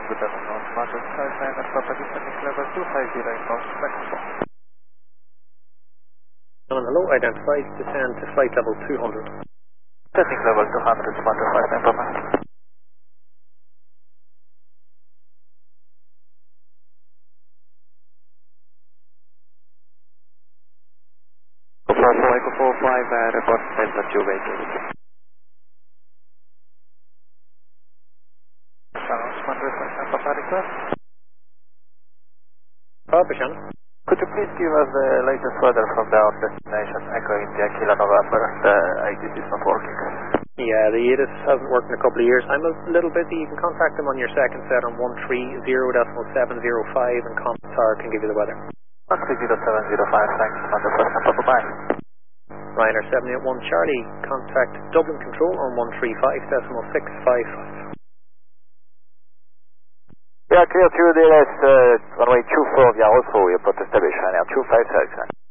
Good afternoon, Mountain Skyline and Papa Descending Level 250 inbound Mexico. Hello, identified, descend to flight level 200. Descending level 200, Mountain Skyline Papa. Echo 45, report Delta 2 vehicle. Mountain Skyline Papa request. Papa Shannon. Could you please give us the latest weather from our destination, Echo India, Kilo November? The ITC is not working. Yeah, the ITC hasn't worked in a couple of years. I'm a little busy. You can contact them on your second set on 130.705 and Comstar can give you the weather. 130.705, thanks, Mountain Skyline Papa, bye. Ryanair 781 Charlie, contact Dublin Control on 135.655. Yeah, clear to the last runway 24 via Oslo, airport established, Ryanair 256.